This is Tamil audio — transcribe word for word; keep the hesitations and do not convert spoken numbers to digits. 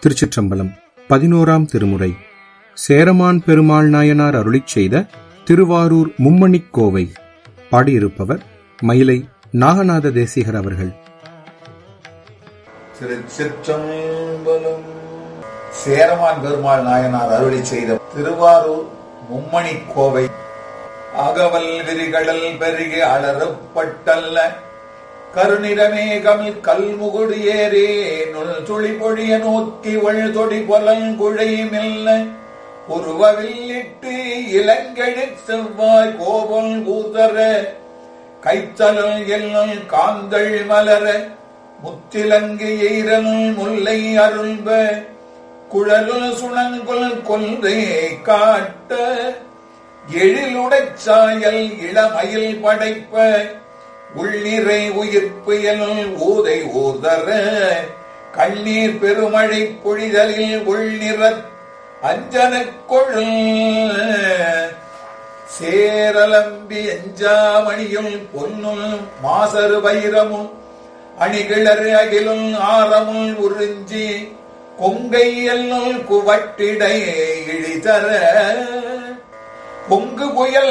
திருச்சிற்றம்பலம். பதினோராம் திருமுறை சேரமான் பெருமாள் நாயனார் அருளிச் செய்த திருவாரூர் மும்மணிக் கோவை. பாடியிருப்பவர் மயிலை நாகநாத தேசிகர் அவர்கள். திருச்சிற்றம்பலம். சேரமான் பெருமாள் நாயனார் அருளிச் செய்த திருவாரூர் மும்மணிக் கோவை. அகவல் விரிகடல் பெருகி அலறுப்பட்டல்ல கருநிறமேகமில் கல்முகுடு ஏறே நுள் துளி பொழிய நோக்கி ஒள் தொடி பொலல் குழையுமில்ல உருவவில்லிட்டு இளங்கெழிற் செவ்வாய் கோபல் கூதர கைத்தலல் எல்லுள் காந்தள் மலர முத்திலங்கு எயிரனுள் முல்லை அருள்ப குழலுள் சுணங்குல் கொன்றை காட்ட எழிலுடைச் சாயல் இளமயில் படைப்ப உள்ளிறை உயிர்ப்பு எனுள் ஊதை ஊர்தர கண்ணீர் பெருமழை பொழிதலில் உள்நிறத் அஞ்சனக் கொழுல் சேரலம்பி எஞ்சாமணியுள் பொன்னுள் மாசரு வைரமும் அணிகிளறு அகிலுள் ஆரமுள் உறிஞ்சி கொங்கை எல்லுள் குவட்டிடை இழிதர பொங்கு புயல்